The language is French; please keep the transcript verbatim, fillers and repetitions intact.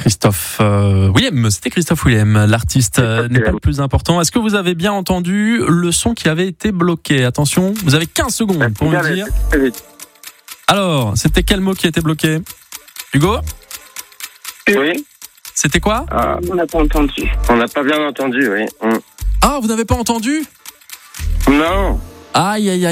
Christophe euh, Willem, c'était Christophe Willem, l'artiste euh, n'est pas le plus important. Est-ce que vous avez bien entendu le son qui avait été bloqué? Attention, vous avez quinze secondes pour me dire. Alors, c'était quel mot qui a été bloqué? Hugo? Oui. C'était quoi? Ah, on n'a pas entendu. On n'a pas bien entendu, oui. Ah, vous n'avez pas entendu? Non. Aïe, aïe, aïe.